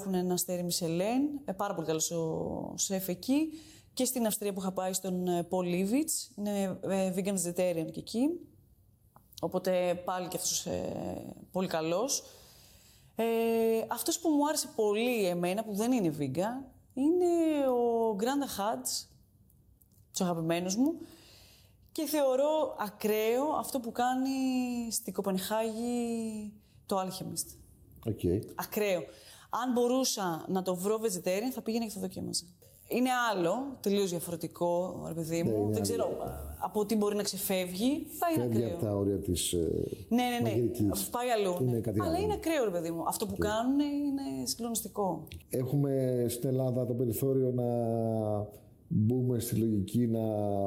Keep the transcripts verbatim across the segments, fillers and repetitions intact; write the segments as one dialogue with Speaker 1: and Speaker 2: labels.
Speaker 1: έχουν ένα αστέρι Μισελέν, πάρα πολύ καλός ο σεφ εκεί. Και στην Αυστρία που είχα πάει στον Paul Levitz, είναι vegan vegetarian και εκεί. Οπότε πάλι και αυτός ε, πολύ καλός. Ε, αυτός που μου άρεσε πολύ εμένα, που δεν είναι vegan, είναι ο Granda Hadz, τους αγαπημένους μου. Και θεωρώ ακραίο αυτό που κάνει στην Κοπενχάγη το Alchemist.
Speaker 2: Okay.
Speaker 1: Ακραίο. Αν μπορούσα να το βρω vegetarian, θα πήγαινα και θα δοκίμαζα. Είναι άλλο, τελείως διαφορετικό, ρε παιδί μου. Ναι, δεν ξέρω άλλο. Από τι μπορεί να ξεφεύγει. Θα είναι
Speaker 2: Φεύγει
Speaker 1: ακραίο.
Speaker 2: Από τα όρια της
Speaker 1: ναι, ναι, ναι.
Speaker 2: μαγειρικής.
Speaker 1: Πάει αλλού.
Speaker 2: Είναι
Speaker 1: ναι.
Speaker 2: κάτι
Speaker 1: Αλλά
Speaker 2: άλλο.
Speaker 1: είναι ακραίο, ρε παιδί μου. Αυτό που okay. κάνουν είναι συγκλονιστικό.
Speaker 2: Έχουμε στην Ελλάδα το περιθώριο να μπούμε στη λογική να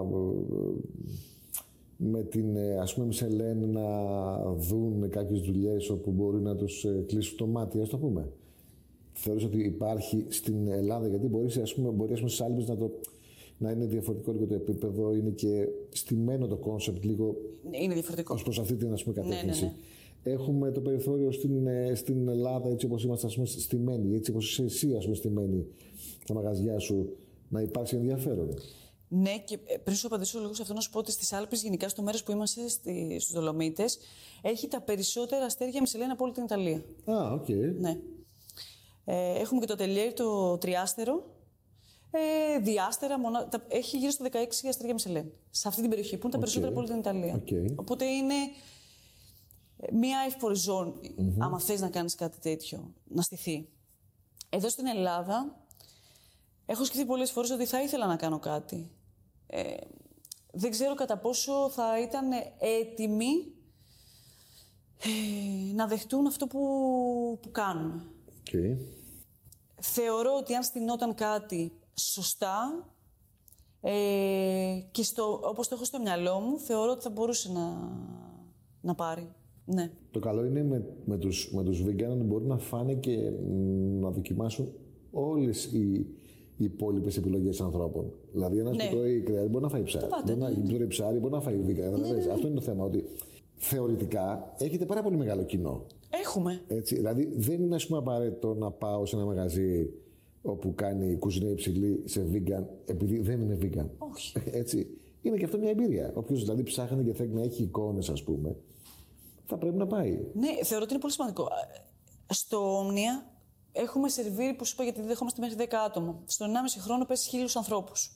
Speaker 2: με την ας πούμε Μισελέν να δουν κάποιες δουλειές όπου μπορεί να τους κλείσουν το μάτι, ας το πούμε. Θεωρείς ότι υπάρχει στην Ελλάδα, γιατί μπορεί, ας πούμε, μπορεί, ας πούμε, στις Άλπες να, το, να είναι διαφορετικό λίγο το επίπεδο, είναι και στημένο το κόνσεπτ λίγο.
Speaker 1: Είναι διαφορετικό.
Speaker 2: Ως προς αυτή την, ας πούμε, κατεύθυνση.
Speaker 1: Ναι, ναι, ναι.
Speaker 2: Έχουμε το περιθώριο στην, στην Ελλάδα, έτσι όπως είμαστε, ας πούμε, στημένοι, έτσι όπως είσαι εσύ, ας πούμε, στημένοι στα μαγαζιά σου, να υπάρξει ενδιαφέρον.
Speaker 1: Ναι, και πριν σου απαντήσω λίγο σε αυτό, να σου πω ότι στις Άλπες, γενικά στο μέρος που είμαστε, στη, στους Δολομίτες, έχει τα περισσότερα αστέρια Μισελέν από όλη την Ιταλία.
Speaker 2: Α, οκ. Okay.
Speaker 1: Ναι. Ε, έχουμε και το ατελιέρ, το τριάστερο. Ε, διάστερα, μονα... τα... έχει γύρω στα δεκαέξι αστέρια Μισελέν. Σε αυτή την περιοχή, που είναι τα okay. περισσότερα από όλη την Ιταλία.
Speaker 2: Okay.
Speaker 1: Οπότε είναι μία εύπορη ζώνη, mm-hmm. άμα θες να κάνεις κάτι τέτοιο, να στηθεί. Εδώ στην Ελλάδα, έχω σκεφτεί πολλές φορές ότι θα ήθελα να κάνω κάτι. Ε, δεν ξέρω κατά πόσο θα ήταν έτοιμοι ε, να δεχτούν αυτό που, που κάνουμε.
Speaker 2: Okay.
Speaker 1: Θεωρώ ότι αν στηνόταν κάτι σωστά ε, και στο, όπως το έχω στο μυαλό μου, θεωρώ ότι θα μπορούσε να, να πάρει. Ναι.
Speaker 2: Το καλό είναι με, με τους, με τους vegan ότι μπορούν να φάνε και να δοκιμάσουν όλες οι, οι υπόλοιπες επιλογές ανθρώπων. Δηλαδή, ένας ναι. που τρώει κρέας μπορεί να φάει ψάρι. Πάτε, μπορεί ναι. να τρώει ψάρι, μπορεί να φάει vegan. Ναι, ναι, ναι. Αυτό είναι το θέμα. Ότι θεωρητικά έχετε πάρα πολύ μεγάλο κοινό.
Speaker 1: Έχουμε.
Speaker 2: Έτσι, δηλαδή, δεν είναι, ας πούμε, απαραίτητο να πάω σε ένα μαγαζί όπου κάνει κουζίνα υψηλή σε vegan, επειδή δεν είναι vegan.
Speaker 1: Όχι.
Speaker 2: Έτσι. Είναι και αυτό μια εμπειρία. Όποιος δηλαδή ψάχνει και θέλει να έχει εικόνες, ας πούμε, θα πρέπει να πάει.
Speaker 1: Ναι, θεωρώ ότι είναι πολύ σημαντικό. Στο Όμνια έχουμε σερβίρει, που σου είπα, γιατί δεν δεχόμαστε μέχρι δέκα άτομα. Στον ενάμιση χρόνο πέσει χίλιους ανθρώπους.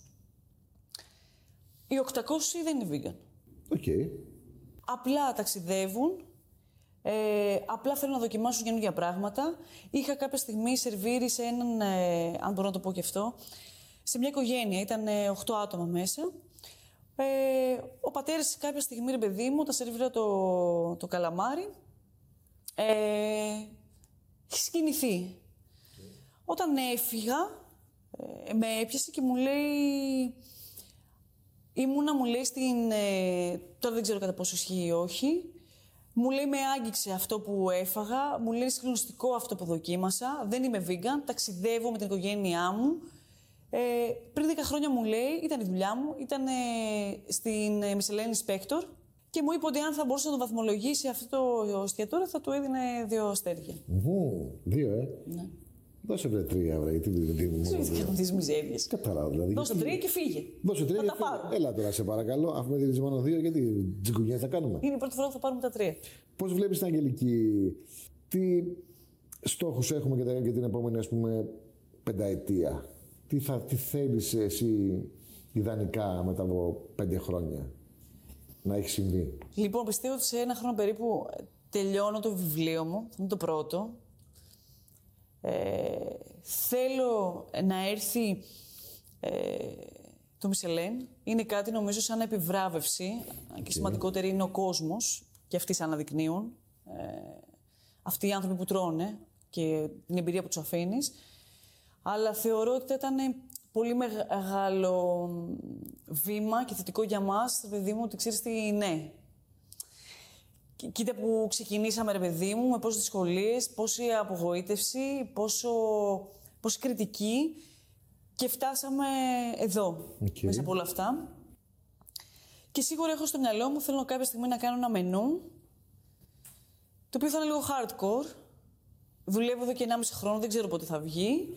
Speaker 1: Οι οκτακόσιοι δεν είναι vegan.
Speaker 2: Οκ. Okay.
Speaker 1: Απλά ταξιδεύουν. Ε, απλά θέλουν να δοκιμάσουν καινούργια πράγματα. Είχα κάποια στιγμή σερβίρει σε έναν, ε, αν μπορώ να το πω και αυτό, σε μια οικογένεια. Ήταν ε, οκτώ άτομα μέσα. Ε, ο πατέρας κάποια στιγμή, ρε παιδί μου, τα σερβίρα το, το καλαμάρι. Ε, έχει σκηνηθεί. Okay. Όταν έφυγα, ε, με έπιασε και μου λέει... Ήμουνα, μου λέει, στην... Ε, τώρα δεν ξέρω κατά πόσο ισχύει ή όχι. Μου λέει, με άγγιξε αυτό που έφαγα, μου λέει, συγκλονιστικό αυτό που δοκίμασα, δεν είμαι vegan, ταξιδεύω με την οικογένειά μου. Ε, πριν δέκα χρόνια μου λέει, ήταν η δουλειά μου, ήταν ε, στην ε, Michelin Inspector και μου είπε ότι αν θα μπορούσε να το βαθμολογήσει αυτό το εστιατόριο θα του έδινε δύο αστέρια.
Speaker 2: Mm, δύο, ε.
Speaker 1: Ναι.
Speaker 2: Δώσε βρε τρία, βρε, τι δίνει μου.
Speaker 1: Τι κάνουν τις μιζέριες.
Speaker 2: Κατάλαβα, δηλαδή.
Speaker 1: Δώσε γιατί... τρία και φύγε.
Speaker 2: Δώσε τρία
Speaker 1: θα
Speaker 2: και
Speaker 1: τα πάρουμε.
Speaker 2: Έλα τώρα, σε παρακαλώ, αφού με δίνεις μόνο δύο, γιατί τζιγκουνιές θα κάνουμε.
Speaker 1: Είναι η πρώτη φορά που θα πάρουμε τα τρία.
Speaker 2: Πώς βλέπεις την Αγγελική, τι στόχους έχουμε για την επόμενη, ας πούμε, πενταετία. Τι, θα, τι θέλεις εσύ ιδανικά μετά από πέντε χρόνια να έχει συμβεί.
Speaker 1: Λοιπόν, πιστεύω ότι σε ένα χρόνο περίπου τελειώνω το βιβλίο μου, είναι το πρώτο. Ε, θέλω να έρθει ε, το Michelin. Είναι κάτι, νομίζω, σαν επιβράβευση. Okay. Και σημαντικότερη είναι ο κόσμος και αυτοί σε αναδεικνύουν. Ε, αυτοί οι άνθρωποι που τρώνε και την εμπειρία που τους αφήνεις. Αλλά θεωρώ ότι ήταν πολύ μεγάλο βήμα και θετικό για μας, παιδί μου, ότι ξέρεις τι, ναι. Κοίτα που ξεκινήσαμε, ρε παιδί μου, με πόσες δυσκολίες, πόση απογοήτευση, πόσο, πόση κριτική και φτάσαμε εδώ, okay. μέσα από όλα αυτά. Και σίγουρα έχω στο μυαλό μου, θέλω κάποια στιγμή να κάνω ένα μενού, το οποίο θα είναι λίγο hardcore, Δουλεύω εδώ και ενάμιση χρόνο, δεν ξέρω πότε θα βγει.